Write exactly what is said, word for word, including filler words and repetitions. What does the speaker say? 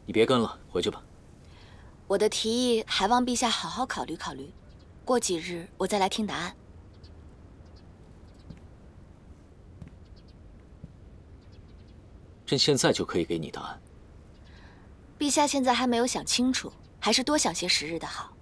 你别跟了，回去吧。 我的提议还望陛下好好考虑考虑，过几日我再来听答案。 朕现在就可以给你答案。 陛下现在还没有想清楚，还是多想些时日的好。